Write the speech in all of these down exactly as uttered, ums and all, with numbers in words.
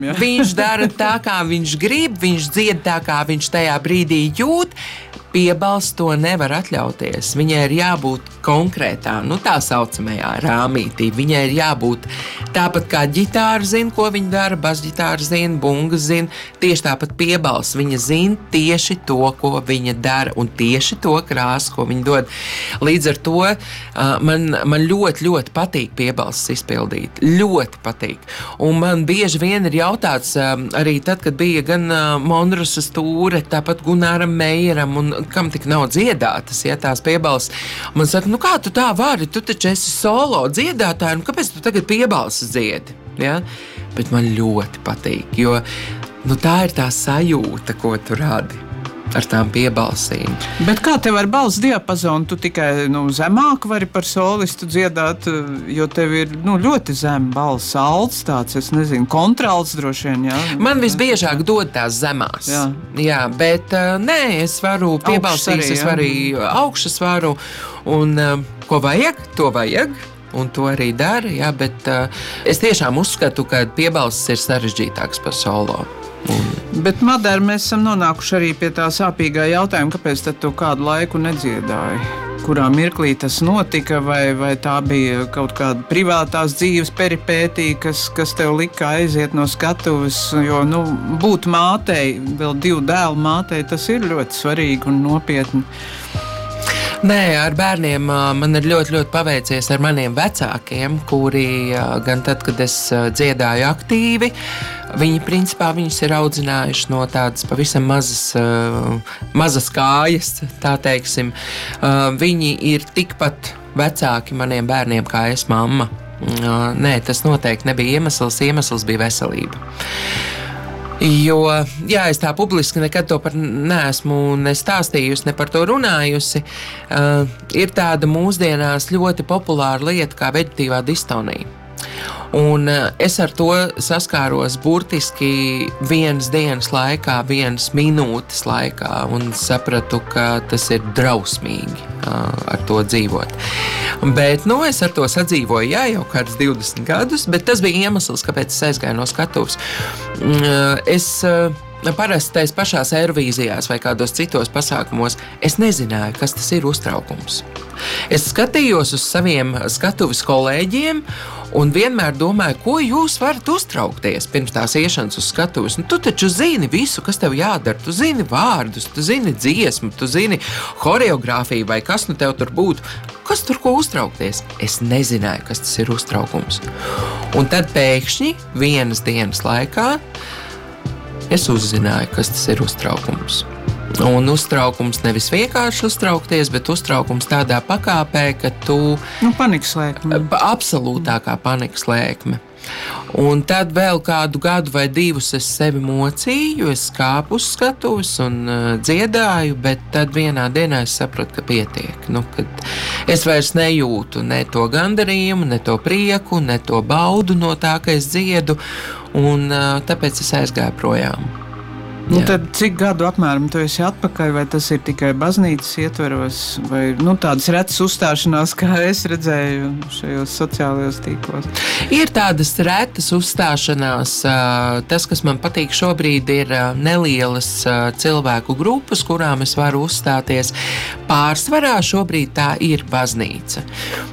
Ja. Viņš dara tā, kā viņš grib, viņš dzied tā, kā viņš tajā brīdī jūt. Piebalss to nevar atļauties. Viņai ir jābūt konkrētā, nu tā saucamajā rāmītī. Viņai ir jābūt tāpat kā ģitāra zina, ko viņa dara, basģitāra zina, bunga zina. Tieši tāpat piebalss. Viņa zina tieši to, ko viņa dara un tieši to krāsu, ko viņa dod. Līdz ar to uh, man, man ļoti, ļoti patīk piebalss izpildīt. Ļoti patīk. Un man bieži vien ir jautāts uh, arī tad, kad bija gan uh, Monrusas Tūre, tāpat Gunāram Meijeram un kam tik nav dziedātas, ja tās piebalss. Man saka, nu kā tu tā vari, tu taču esi solo dziedātāji, un kāpēc tu tagad piebalsas dziedi? Ja? Bet man ļoti patīk, jo nu, tā ir tā sajūta, ko tu radi ar tām piebalsīm. Bet kā tev ar balss diapazonu? Tu tikai nu, zemāk vari par solistu dziedāt, jo tev ir nu, ļoti zem balss, alts tāds, es nezinu, kontralts droši vien, jā? Man visbiežāk dod tās zemās. Jā, jā bet uh, nē, es varu piebalsīs, es varu augšas varu, un uh, ko vajag, to vajag. Un to arī dara, jā, bet uh, es tiešām uzskatu, ka piebalss ir sarežģītāks par solo. Un... Bet, Madara, mēs esam nonākuši arī pie tā sāpīgā jautājuma, kāpēc tad tu kādu laiku nedziedāji? Kurā mirklī tas notika, vai, vai tā bija kaut kāda privātās dzīves peripētija, kas, kas tev lika aiziet no skatuves, jo, nu, būt mātei, vēl divu dēlu mātei, tas ir ļoti svarīgi un nopietni. Nē, ar bērniem man ir ļoti, ļoti paveicies ar maniem vecākiem, kuri gan tad, kad es dziedāju aktīvi, viņi principā viņus ir audzinājuši no tādas pavisam mazas, mazas kājas, tā teiksim. Viņi ir tikpat vecāki maniem bērniem, kā es mamma. Nē, tas noteikti nebija iemesls, iemesls bija veselība. Jo, jā, es tā publiski nekad to par neesmu ne stāstījusi, ne par to runājusi. Uh, ir tāda mūsdienās ļoti populāra lieta kā veģetīvā distonija. Un uh, es ar to saskāros burtiski vienas dienas laikā, vienas minūtes laikā un sapratu, ka tas ir drausmīgi uh, ar to dzīvot. Bet, nu, es ar to sadzīvoju, jā, jau kāds divdesmit gadus, bet tas bija iemesls, kāpēc es aizgāju no skatuves. Uh, es... Uh, Parasti tais pašās Eirovīzijās vai kādos citos pasākumos es nezināju, kas tas ir uztraukums. Es skatījos uz saviem skatuves kolēģiem un vienmēr domāju, ko jūs varat uztraukties pirms tās iešanas uz skatuves. Nu, tu taču zini visu, kas tev jādara. Tu zini vārdus, tu zini dziesmu, tu zini horeogrāfiju vai kas nu tev tur būtu. Kas tur ko uztraukties? Es nezināju, kas tas ir uztraukums. Un tad pēkšņi vienas dienas laikā es uzzināju, kas tas ir uztraukums. Un uztraukums nevis vienkārši uztraukties, bet uztraukums tādā pakāpē, ka tu... Nu, panikas lēkme. Absolūtākā panikas lēkme. Un tad vēl kādu gadu vai divus es sevi mocīju, es kāpu uz skatuves un uh, dziedāju, bet tad vienā dienā es sapratu, ka pietiek. Nu, kad es vairs nejūtu ne to gandarījumu, ne to prieku, ne to baudu no tā, ka es dziedu, un uh, tāpēc es aizgāju projām. Nu, tad cik gadu apmēram tu esi atpakaļ, vai tas ir tikai baznīcas ietveros, vai nu, tādas retas uzstāšanās, kā es redzēju šajos sociālajos tīklos? Ir tādas retas uzstāšanās. Tas, kas man patīk šobrīd, ir nelielas cilvēku grupas, kurām es varu uzstāties. Pārsvarā šobrīd tā ir baznīca.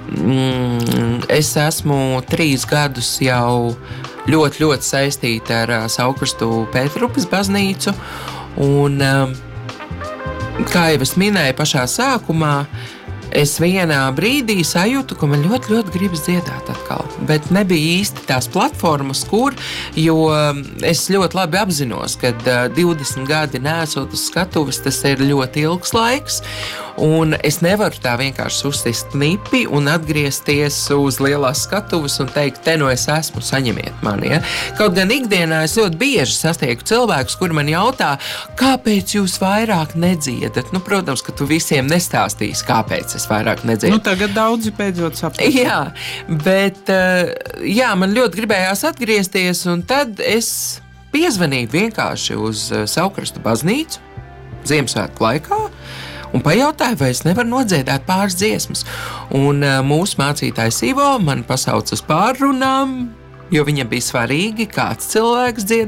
Es esmu trīs gadus jau ļoti, ļoti saistīta ar uh, Saukrustu Pēterupas baznīcu. Un, uh, kā jau es minēju pašā sākumā, es vienā brīdī sajūtu, ka man ļoti, ļoti gribas dziedāt atkal. Bet nebija īsti tās platformas, kur, jo es ļoti labi apzinos, ka uh, divdesmit gadi neesot uz skatuves, tas ir ļoti ilgs laiks. Un es nevaru tā vienkārši uzsist knipi un atgriezties uz lielās skatuves un teikt, te no es esmu, saņemiet mani. Ja? Kaut gan ikdienā es ļoti bieži sastieku cilvēkus, kuri man jautā, kāpēc jūs vairāk nedziedat? Nu, protams, ka tu visiem nestāstīsi, kāpēc es vairāk nedziedu. Nu, tagad daudzi beidzot saprot. Jā, bet jā, man ļoti gribējās atgriezties, un tad es piezvanīju vienkārši uz Saukrustu baznīcu Ziemassvētku laikā, un pajautāju, vai es nevaru nodziedāt pāris dziesmas. Un uh, mūsu mācītājs Ivo man pasauca uz pārrunām, jo viņam bija svarīgi, kāds cilvēks dzied